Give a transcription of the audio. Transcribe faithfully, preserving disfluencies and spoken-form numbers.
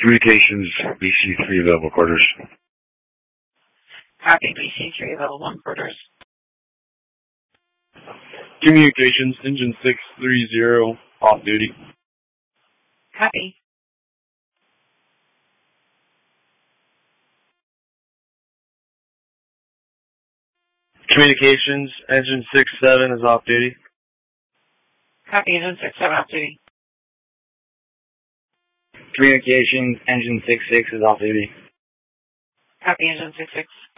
Communications, B C three available quarters. Copy, B C three available one quarters. Communications, engine six three zero, off duty. Copy. Communications, engine six seven is off duty. Copy, engine six seven off duty. Communications, engine six six is off duty. Copy, engine six six.